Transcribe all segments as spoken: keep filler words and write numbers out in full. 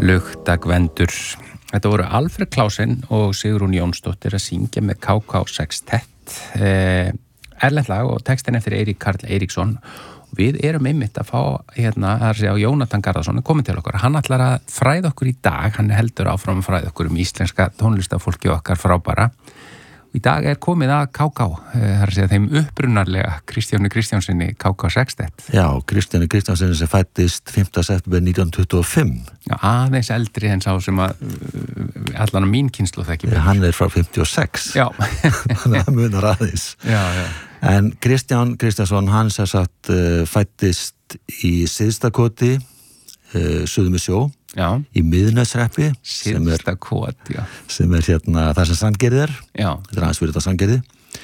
Luktagvendur. Þetta voru Alfred Klausen og Sigrún Jónsdóttir að syngja með K K Sextett. Eh, erlent lag og textin eftir Eirík Karl Eiríksson. Við erum einmitt að fá hérna að segja Jónatan Garðarsson er komin til okkur. Hann ætlar að fræða okkur í dag. Hann heldur áfram að fræða okkur um íslenska tónlistafólki okkar frábæra. Í dag er komið að K K, það er að segja þeim upprunarlega Kristjáni Kristjánsinni K K Sextett. Já, Kristjáni Kristjánsinni sem fættist fimmta september nítján hundruð tuttugu og fimm. Já, aðeins eldri en sá sem að allan á mín kynslóð þekki betur. Ja, hann er frá fimmtíu og sex. Já. Þannig að munar aðeins. Já, já. En Kristján Kristjánsson, hann sem sagt uh, fættist í Syðstakoti, uh, suðum við sjó. Já. Í Miðneshreppi sem er, kot, já. sem er hérna það sem Sandgerði er. Já. Þetta er hans fyrir þetta Sandgerði.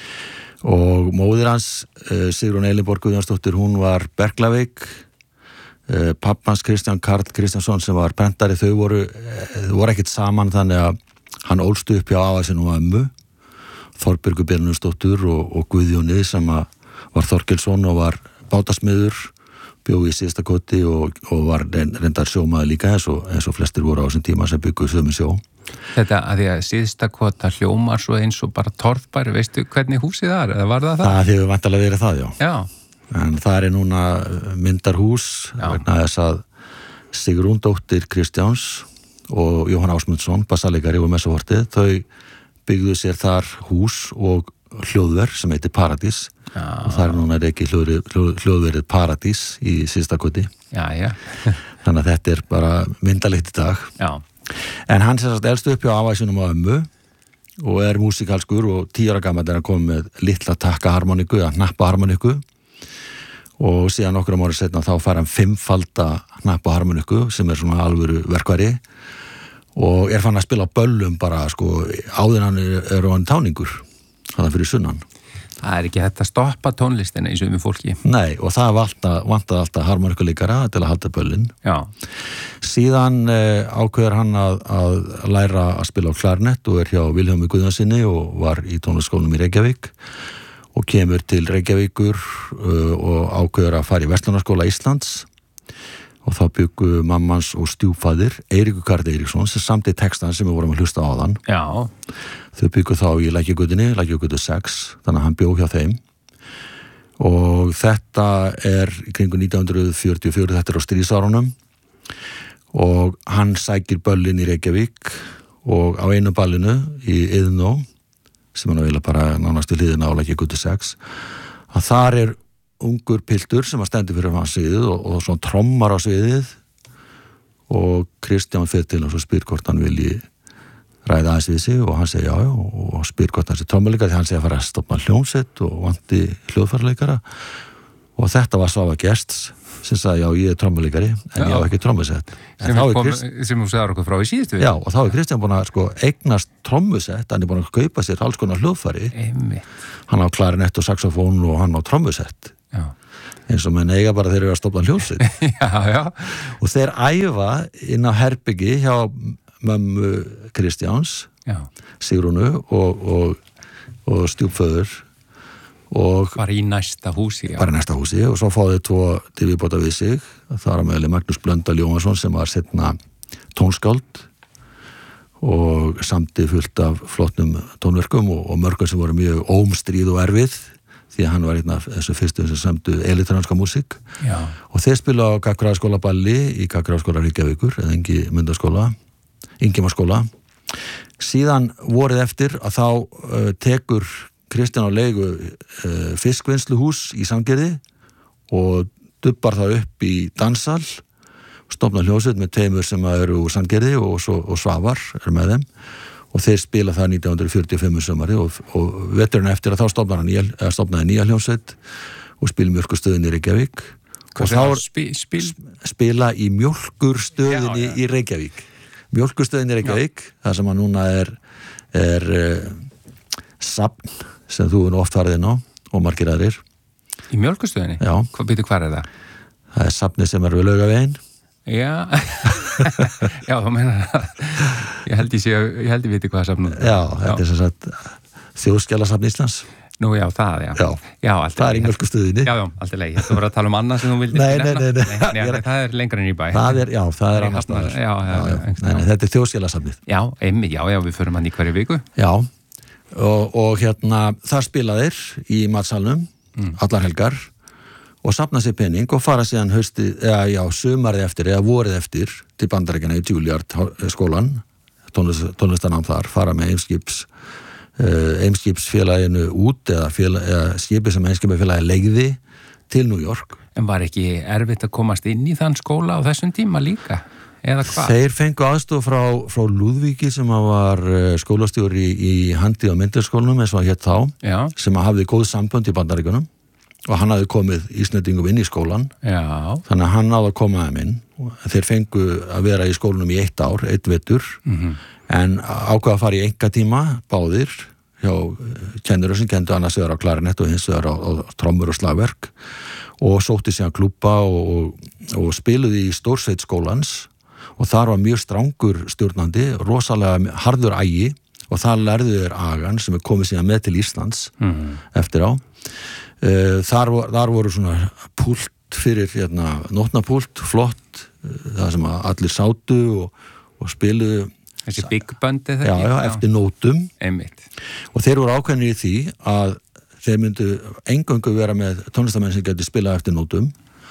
Og móðir hans, uh, Sigrún Elinborg Guðjónsdóttir, hún var berklaveik. Uh, pappans Kristján Karl Kristjánsson sem var prentari, þau voru, uh, þau voru ekkert saman þannig að hann ólst upp hjá afa sinn og ömmu, Þorbjörgu Birnusdóttur og, og Guðjóni sem var Þorkelsson og var bátasmiður. Bjóð í Syðstakoti og, og var reyndar sjómaður líka eins og, eins og flestir voru á þessum tíma sem bygguðu sömu sjó. Þetta að því að Syðstakota hljómar svo eins og bara torfbæri, veistu hvernig húsið það er? Eða var það það? Það hefur vantarlega verið það, já. Já. En það er núna myndarhús vegna þess að Sigrún dóttir Kristjáns og Jóhann Ásmundsson, bassalegari og messuvortið, þau byggðu sér þar hús og hljóðver sem heitir Paradís. Já. Og það er núna ekki hljóðverið, hljóðverið Paradís í Syðstakoti. Já, já. Þannig að þetta er bara myndalegt í dag. Já. En hann sem sagt elstu upp hjá afa sínum á ömmu og er músikalskur og tíu ára gamall er að koma með litla takkaharmoniku eða hnappaharmoniku og síðan okkur á mánuð setna þá fær hann fimmfalda hnappaharmoniku sem er svona alvöru verkvari og er fann að spila á böllum bara sko áður hann er, er hann táningur. Það er fyrir sunnan. Það er ekki þetta að stoppa tónlistina í sumum fólki. Nei, og það vantaði alltaf harmonikuleikara til að halda böllin. Já. Síðan eh, ákveður hann að, að læra að spila á klarnett og er hjá Vilhjálmi Guðjónsinni og var í tónlistarskólanum í Reykjavík og kemur til Reykjavíkur uh, og ákveður að fara í Verslunarskóla Íslands og þá byggu mammans og stjúpfaðir Eiríkur Karl Eiríksson sem samti textan sem við vorum að hlusta á þann. Já. Þau byggu þá í Lækjagötunni, Lækjagötu sex, þannig að hann bjó hjá þeim. Og þetta er í kringu nítján hundruð fjörutíu og fjögur, þetta er á stríðsárunum. Og hann sækir böllin í Reykjavík og á einu ballinu í Iðnó, sem hann vilja bara nánast í hliðina á Lækjagötu sex, að þar er ungur piltur sem að stendur fyrir hans sviðið og, og svona trommar á sviðið og Kristján fyrir til og svo spyr hvort hann vilji ræða aðeins við sig og hann segi já, já og spyr hvort hann sé trommuleikari því hann segi að fara að stopna hljómsveit og vanti hljóðfæraleikara og þetta var Svavar Gests sem sagði já, ég er trommuleikari en já. Ég á ekki trommusett sem þú Krist... segðar okkur frá í síðustu við já, og þá er Kristján búin að sko eignast trommusett, hann er búin að kaupa sér alls konar hljóðfæri hann á klarinett og saxofón og hann á trommusett já. Eins og menn eiga bara þeir eru að stopna hljómsveit já, já. Og þeir æfa inn á herbyggi hjá mömmu Kristjáns Sigrúnu og, og, og stjúpföður og bara í næsta húsi já. bara í næsta húsi og svo fáðu tvo til viðbóta við sig þar á meðal Magnús Blöndal Jóhansson sem var setna tónskáld og samti fullt af flottum tónverkum og, og mörgum sem voru mjög ómstríð og erfið því að hann var einn af þessu fyrstu sem samtu elektróniska músík og þeir spila á Gagnfræðaskóla Balli í Gagnfræðaskóla Reykjavíkur eða engi myndaskóla Ingimarsskóla. Síðan vorið eftir að þá uh, tekur Kristján á leigu uh, fiskvinnsluhús í Sandgerði og dubbar það upp í danssal og stofnar hljómsveit með teimur sem eru úr Sandgerði og, svo, og Svavar er með þeim og þeir spila það nítján hundruð fjörutíu og fimm sumari og, og veturinn eftir að þá stofnar hann nýja, stofnaði nýja hljómsveit og spila Mjólkurstöðinni í Reykjavík Hvað og þá spi, spil... spila í Mjólkurstöðinni í Reykjavík Mjólkurstöðinni í Reykjavík þar sem að núna er, er uh, safn sem þú er oft farið inn á og margir aðrir Í Mjólkurstöðinni? Já. Hvað býtu hvar er það? Það er safni sem er við Laugaveginn Já, já, þú meina ég held ég sé, ég held ég viti hvað safn Já, þetta er sem sagt Þjóðskjalasafn Íslands Nú já, það, já. Já, já það er í mjölkustuðinni. Já, já, alltaf leið. Þú voru að tala um annað sem þú vildir nei, nei, nei, nei. nei, nei, það er lengra en í bæ. Það er, já, það er annars staðar. Já, já, já, já, nei, nei, þetta er þjóðskjalasafnið. Já, einmitt, já, já, við förum hann í hverju viku. Já, og, og hérna, það spila þeir í matsalnum, mm. allar helgar, og safna sér pening og fara síðan hausti, eða já, sumarið eftir, eða vorið eftir til Bandaríkjanna í Juilliard skólan, tónlist, tónlistanám þar, fara með Eimskips Uh, Eimskipsfélaginu út eða, félag, eða skipi sem Eimskipsfélagi leigði til New York. En var ekki erfitt að komast inn í þann skóla á þessum tíma líka? Eða hvað? Þeir fengu aðstoð frá, frá Lúðvíki sem var skólastjóri í, í handi á myndarskólanum eins og hann hétt þá, Já. sem hafði góð sambönd í Bandaríkunum og hann hafði komið Íslendingum inn í skólan. Já. Þannig að hann náði að koma þeim inn. Þeir fengu að vera í skólanum í eitt ár, eitt vetur, mm-hmm. en ákvað að fara í engatíma báðir hjá kennurum sem kendu annars vegar á klarinett og hins vegar á, á trommur og slagverk og sótti síðan klúbba og, og, og spiluði í stórsveit skólans og þar var mjög strangur stjórnandi, rosalega harður ægi og það lærðu þeir agan sem er komið síðan með til Íslands mm-hmm. eftir á. Þar, þar voru svona púlt fyrir hérna, nótnapúlt, flott, það sem allir sátu og, og spiluðu þessi big band eða já, já, eftir nótum Einmitt. Og þeir voru ákveðnir í því að þeir myndu eingöngu vera með tónlistamenn sem geti spilað eftir nótum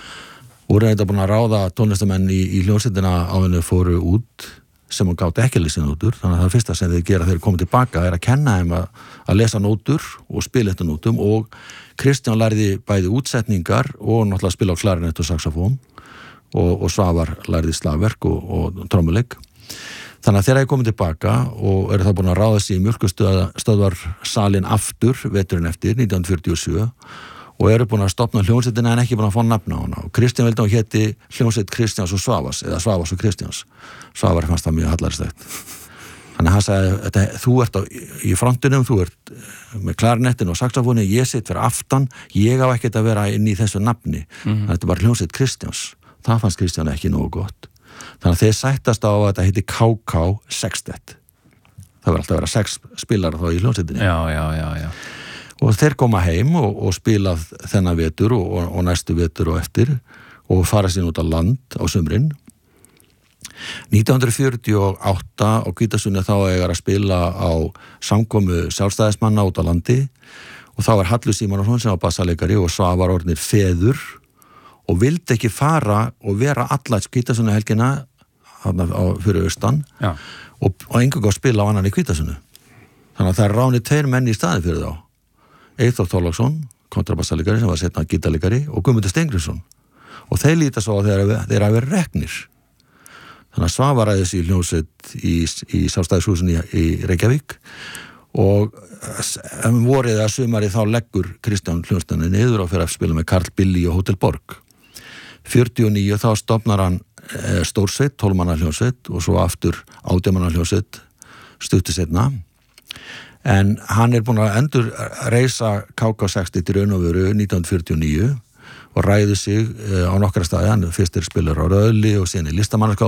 og voru þetta búin að ráða tónlistamenn í, í hljómsveitina á henni fóru út sem hún gátt ekki að lesa nótur þannig að það fyrsta sem þeir gera þegar þeir komið tilbaka er að kenna þeim að, að lesa nótur og spila eftir nótum og Kristján lærði bæði útsetningar og náttúrulega spila á klarinett og saxofón og, og Svavar lærði slagverk og, og trommuleik. Þannig að þeirra er komið tilbaka og eru það búin að ráða sig í mjölkustöðvarsalinn aftur veturinn eftir nítján hundruð fjörutíu og sjö og eru búin að stopna hljómsveitina en ekki búin að fá nafn á hana og Kristján vildi að héti hljómsveit Kristjáns og Svavars eða Svavars og Kristjáns. Svavar fannst það mjög hallaristegt. Þannig að hann sagði, þetta, þú ert á, í frontinum, þú ert með klarinettin og saxofóni, ég sitt fyrir aftan, ég á ekkert að vera inn í þessu nafni. Mm-hmm. Þetta er bara hljómsveit Kristjáns. Það fannst Kristján ekki nógu gott. Þannig að þeir sættast á að þetta heiti K K Sextet. Það var alltaf að vera sex spilar þá í hljómsveitinni. Já, já, já, já. Og þeir koma heim og, og spila þennan vetur og, og, og næstu vetur og eftir og fara sín út á land á sumrin. nítján hundruð fjörutíu og átta á Hvítasunni þá eigar að spila á samkomu sjálfstæðismanna út á landi og þá var Hallur Símonarson sem var bassaleikari og Svavar orðnir feður og vildi ekki fara og vera alla Hvítasunni helgina á, fyrir austan Já. og, og engang að spila á annan í Hvítasunni. Þannig að það er ránið tveir menn í staði fyrir þá. Eyþór Þorláksson, kontrabassalegari sem var setna gítarleikari og Guðmundur Steingrímsson og þeir líta svo að þeir, þeir hafi verið reknir. Þannig að Svavar ræðis í hljómsveit í, í Sjálfstæðishúsinu í, í Reykjavík og um vorið að sumarið þá leggur Kristján hljómsveitina niður og fyrir að spila með Karl Billy og Hótel Borg. fjörutíu og níu þá stofnar hann e, stórsveit, tólf manna hljómsveit og svo aftur átján manna hljómsveit stuttu seinna. En hann er búin að endur reisa K K sextíu til raun og veru nítján hundruð fjörutíu og níu og ræði sig á nokkra staði, hann fyrst er spilur á Röðli og síðan í listamannaskála